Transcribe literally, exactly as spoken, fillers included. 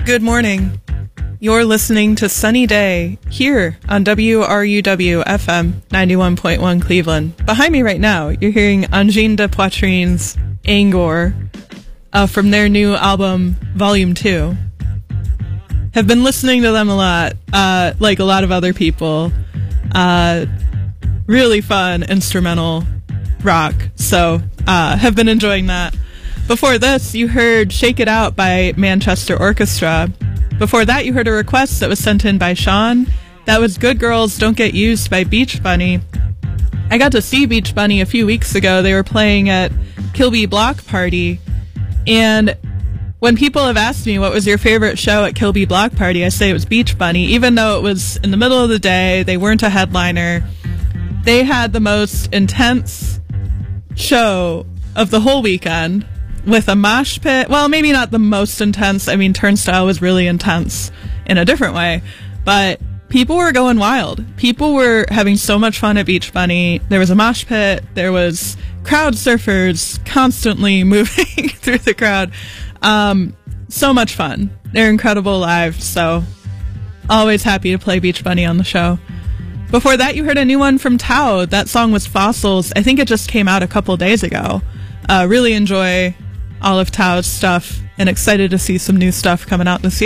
Good morning. You're listening to Sunny Day here on W R U W F M ninety-one point one Cleveland. Behind me right now, you're hearing Angine de Poitrine's Angor uh, from their new album, Volume two. Have been listening to them a lot, uh, like a lot of other people. Uh, really fun instrumental rock, so uh, have been enjoying that. Before this, you heard Shake It Out by Manchester Orchestra. Before that, you heard a request that was sent in by Sean. That was Good Girls Don't Get Used by Beach Bunny. I got to see Beach Bunny a few weeks ago. They were playing at Kilby Block Party. And when people have asked me what was your favorite show at Kilby Block Party, I say it was Beach Bunny. Even though it was in the middle of the day, they weren't a headliner. They had the most intense show of the whole weekend, with a mosh pit. Well, maybe not the most intense. I mean, Turnstile was really intense in a different way. But people were going wild. People were having so much fun at Beach Bunny. There was a mosh pit. There was crowd surfers constantly moving through the crowd. Um, so much fun. They're incredible live. So always happy to play Beach Bunny on the show. Before that, you heard a new one from Tao. That song was Fossils. I think it just came out a couple days ago. Uh, really enjoy all of Tao's stuff and excited to see some new stuff coming out this year.